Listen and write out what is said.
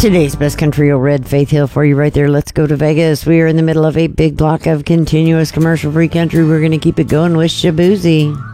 Today's best country will red Faith Hill for you right there. Let's go to Vegas. We are in the middle of a big block of continuous commercial-free country. We're going to keep it going with Shaboozey.